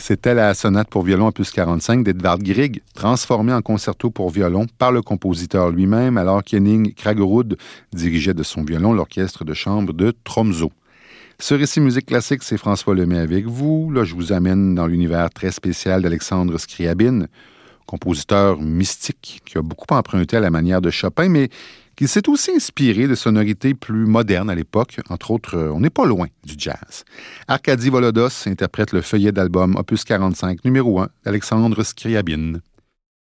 C'était la sonate pour violon opus 45 d'Edvard Grieg, transformée en concerto pour violon par le compositeur lui-même, alors qu'Henning Kraggerud dirigeait de son violon l'orchestre de chambre de Tromsø. Ce récit musique classique, c'est François Lemay avec vous. Là, je vous amène dans l'univers très spécial d'Alexandre Scriabine, compositeur mystique qui a beaucoup emprunté à la manière de Chopin, mais qui s'est aussi inspiré de sonorités plus modernes à l'époque. Entre autres, on n'est pas loin du jazz. Arkady Volodos interprète le feuillet d'album opus 45 numéro 1 d'Alexandre Scriabine.